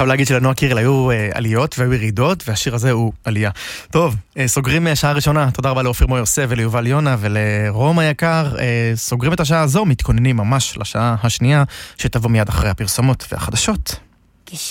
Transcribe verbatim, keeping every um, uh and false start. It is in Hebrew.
חייב להגיד שלנועה קירל היו עליות והיו ירידות, והשיר הזה הוא עלייה. טוב, סוגרים שעה ראשונה, תודה רבה לאופיר מור יוסף וליובל יונה ולרום היקר. סוגרים את השעה הזו, מתכוננים ממש לשעה השנייה, שתבוא מיד אחרי הפרסומות והחדשות.